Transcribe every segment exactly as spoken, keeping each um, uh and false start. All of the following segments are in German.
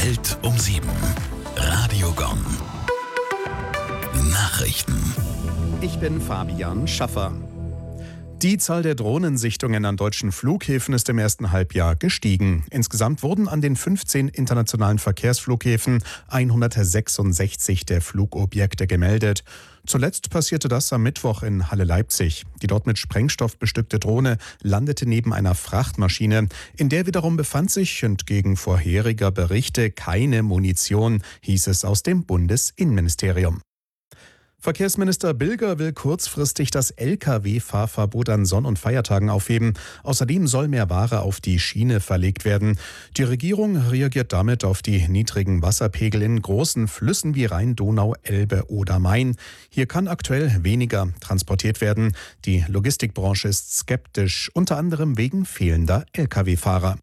Welt um sieben. Radio Gong. Nachrichten. Ich bin Fabian Schaffer. Die Zahl der Drohnensichtungen an deutschen Flughäfen ist im ersten Halbjahr gestiegen. Insgesamt wurden an den fünfzehn internationalen Verkehrsflughäfen hundertsechsundsechzig der Flugobjekte gemeldet. Zuletzt passierte das am Mittwoch in Halle-Leipzig. Die dort mit Sprengstoff bestückte Drohne landete neben einer Frachtmaschine. In der wiederum befand sich, entgegen vorheriger Berichte, keine Munition, hieß es aus dem Bundesinnenministerium. Verkehrsminister Bilger will kurzfristig das L K W-Fahrverbot an Sonn- und Feiertagen aufheben. Außerdem soll mehr Ware auf die Schiene verlegt werden. Die Regierung reagiert damit auf die niedrigen Wasserpegel in großen Flüssen wie Rhein, Donau, Elbe oder Main. Hier kann aktuell weniger transportiert werden. Die Logistikbranche ist skeptisch, unter anderem wegen fehlender L K W-Fahrer.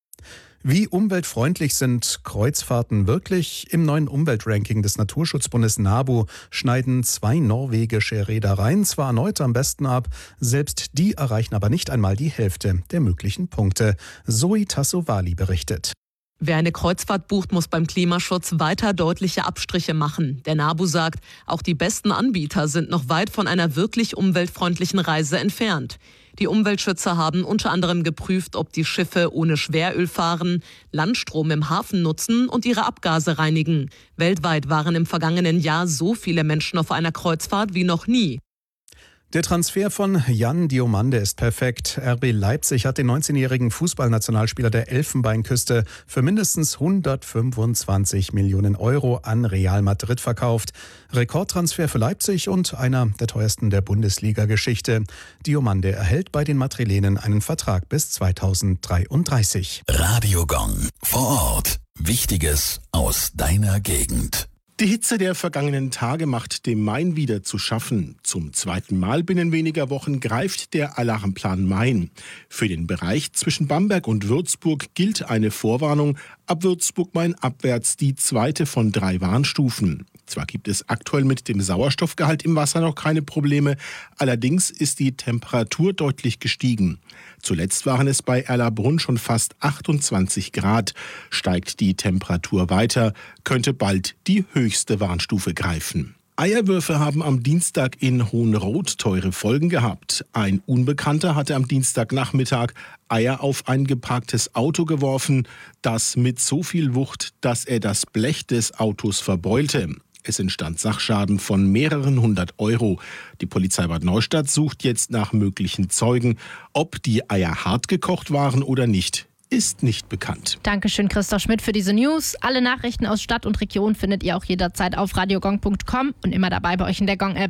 Wie umweltfreundlich sind Kreuzfahrten wirklich? Im neuen Umweltranking des Naturschutzbundes NABU schneiden zwei norwegische Reedereien zwar erneut am besten ab, selbst die erreichen aber nicht einmal die Hälfte der möglichen Punkte. Zoe Tassovali berichtet. Wer eine Kreuzfahrt bucht, muss beim Klimaschutz weiter deutliche Abstriche machen. Der NABU sagt, auch die besten Anbieter sind noch weit von einer wirklich umweltfreundlichen Reise entfernt. Die Umweltschützer haben unter anderem geprüft, ob die Schiffe ohne Schweröl fahren, Landstrom im Hafen nutzen und ihre Abgase reinigen. Weltweit waren im vergangenen Jahr so viele Menschen auf einer Kreuzfahrt wie noch nie. Der Transfer von Jan Diomande ist perfekt. R B Leipzig hat den neunzehnjährigen Fußballnationalspieler der Elfenbeinküste für mindestens hundertfünfundzwanzig Millionen Euro an Real Madrid verkauft. Rekordtransfer für Leipzig und einer der teuersten der Bundesliga-Geschichte. Diomande erhält bei den Madrilenen einen Vertrag bis zweitausenddreiunddreißig. Radio Gong. Vor Ort. Wichtiges aus deiner Gegend. Die Hitze der vergangenen Tage macht dem Main wieder zu schaffen. Zum zweiten Mal binnen weniger Wochen greift der Alarmplan Main. Für den Bereich zwischen Bamberg und Würzburg gilt eine Vorwarnung. Ab Würzburg-Main abwärts die zweite von drei Warnstufen. Zwar gibt es aktuell mit dem Sauerstoffgehalt im Wasser noch keine Probleme, allerdings ist die Temperatur deutlich gestiegen. Zuletzt waren es bei Erlabrunn schon fast achtundzwanzig Grad. Steigt die Temperatur weiter, könnte bald die höchste Warnstufe greifen. Eierwürfe haben am Dienstag in Hohenroth teure Folgen gehabt. Ein Unbekannter hatte am Dienstagnachmittag Eier auf ein geparktes Auto geworfen, das mit so viel Wucht, dass er das Blech des Autos verbeulte. Es entstand Sachschaden von mehreren hundert Euro. Die Polizei Bad Neustadt sucht jetzt nach möglichen Zeugen. Ob die Eier hart gekocht waren oder nicht, ist nicht bekannt. Dankeschön, Christoph Schmidt, für diese News. Alle Nachrichten aus Stadt und Region findet ihr auch jederzeit auf radiogong punkt com und immer dabei bei euch in der Gong-App.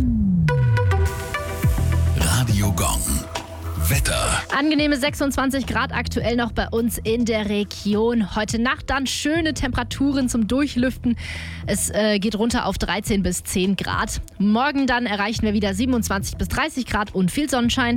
Radio Gong. Wetter. Angenehme sechsundzwanzig Grad aktuell noch bei uns in der Region. Heute Nacht dann schöne Temperaturen zum Durchlüften. Es äh, geht runter auf dreizehn bis zehn Grad. Morgen dann erreichen wir wieder siebenundzwanzig bis dreißig Grad und viel Sonnenschein.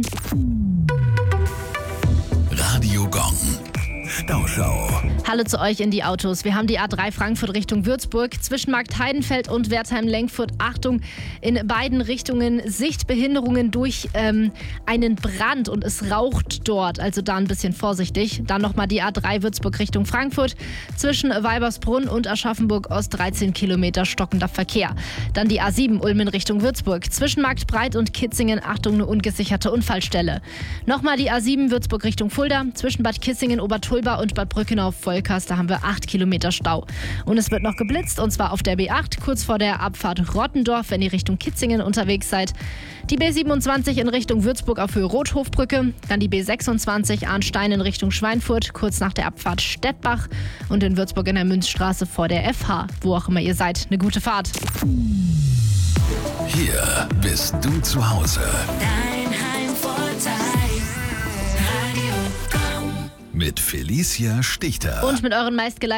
Radio Gong. Stauschau. Hallo zu euch in die Autos. Wir haben die A drei Frankfurt Richtung Würzburg, zwischen Markt Heidenfeld und Wertheim-Lenkfurt. Achtung, in beiden Richtungen Sichtbehinderungen durch ähm, einen Brand und es raucht dort. Also da ein bisschen vorsichtig. Dann nochmal die A drei Würzburg Richtung Frankfurt, zwischen Weibersbrunn und Aschaffenburg Ost dreizehn Kilometer stockender Verkehr. Dann die A sieben Ulm in Richtung Würzburg, zwischen Marktbreit und Kitzingen. Achtung, eine ungesicherte Unfallstelle. Nochmal die A sieben Würzburg Richtung Fulda, zwischen Bad Kissingen, Obertulba und Bad Brückenau-Volkers, da haben wir acht Kilometer Stau. Und es wird noch geblitzt, und zwar auf der B acht, kurz vor der Abfahrt Rottendorf, wenn ihr Richtung Kitzingen unterwegs seid. Die B siebenundzwanzig in Richtung Würzburg auf Höhe Rothofbrücke, dann die B sechsundzwanzig Arnstein in Richtung Schweinfurt, kurz nach der Abfahrt Stettbach und in Würzburg in der Münzstraße vor der F H. Wo auch immer ihr seid, eine gute Fahrt. Hier bist du zu Hause. Dein Heimvorteil. Radio Gong. Mit Felicia Stichter. Und mit euren meistgeleisteten